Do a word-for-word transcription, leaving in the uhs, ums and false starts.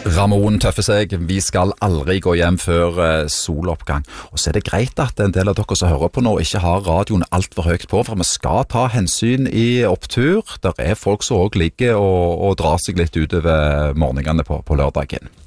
Ramon tøffer seg, vi skal aldri gå hjem før uh, soloppgang. Og så er det greit at en del av dere som hører på nå ikke har radioen alt for høyt på, for vi skal ta hensyn i opptur. Der er folk som også ligger og, og drar seg litt utover morgenene på, på lørdagen.